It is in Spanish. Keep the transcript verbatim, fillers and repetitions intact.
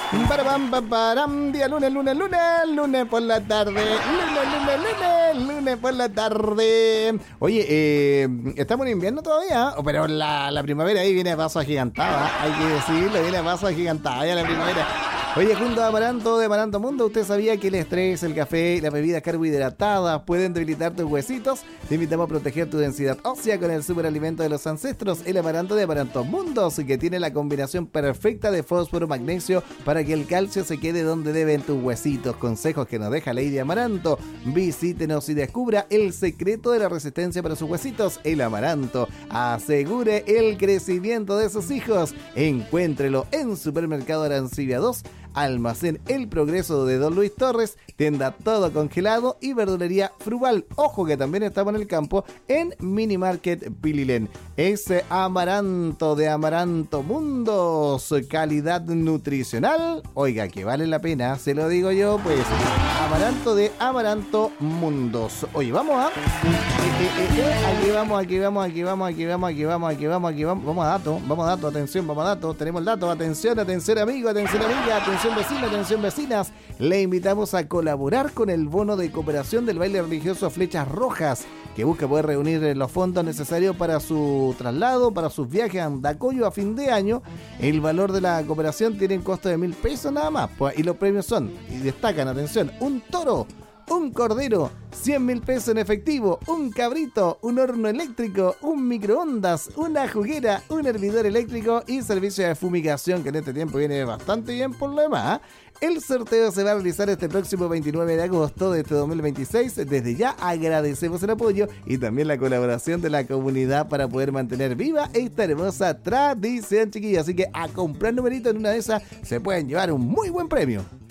Barabam, babaram, día lunes, lunes, lunes, lunes por la tarde. Lunes, lunes, lunes, lunes por la tarde. Oye, eh, estamos en invierno todavía, oh, pero la, la primavera ahí viene a paso agigantada. Hay que decirlo, viene a paso agigantada ya la primavera. Oye, junto a Amaranto de Amaranto Mundo, ¿usted sabía que el estrés, el café y las bebidas carbohidratadas pueden debilitar tus huesitos? Te invitamos a proteger tu densidad ósea con el superalimento de los ancestros, el Amaranto de Amaranto Mundo, que tiene la combinación perfecta de fósforo, magnesio, para que el calcio se quede donde deben tus huesitos. Consejos que nos deja Lady Amaranto. Visítenos y descubra el secreto de la resistencia para sus huesitos. El Amaranto asegure el crecimiento de sus hijos. Encuéntrelo en Supermercado Arancibia dos, Almacén El Progreso de Don Luis Torres, tienda Todo Congelado y verdulería Frugal. Ojo que también estamos en el campo en Mini Market Pililén. Ese Amaranto de Amaranto Mundos, calidad nutricional. Oiga, que vale la pena, se lo digo yo, pues. Amaranto de Amaranto Mundos. Oye, vamos a... Eh, eh, eh, aquí vamos, aquí vamos, aquí vamos, aquí vamos, aquí vamos, aquí vamos, aquí vamos. Vamos a datos, vamos a datos, atención, vamos a datos. Tenemos el dato, atención, atención amigo, atención amiga, atención vecino, atención vecinas. Le invitamos a colaborar con el bono de cooperación del baile religioso Flechas Rojas, que busca poder reunir los fondos necesarios para su traslado, para sus viajes a Andacoyo a fin de año. El valor de la cooperación tiene un costo de mil pesos nada más, pues, y los premios son, y destacan, atención, un toro, un cordero, cien mil pesos en efectivo, un cabrito, un horno eléctrico, un microondas, una juguera, un hervidor eléctrico y servicio de fumigación, que en este tiempo viene bastante bien por lo demás. El sorteo se va a realizar este próximo veintinueve de agosto de este dos mil veintiséis. Desde ya agradecemos el apoyo y también la colaboración de la comunidad para poder mantener viva esta hermosa tradición, chiquillos. Así que a comprar numerito, en una de esas se pueden llevar un muy buen premio.